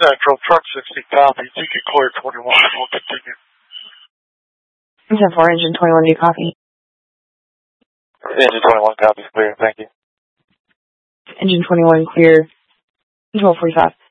Central, truck 60 copy, ticket clear 21, we'll continue. 10-4, engine 21, do you copy? Engine 21 copy, clear, thank you. Engine 21 clear, 1245.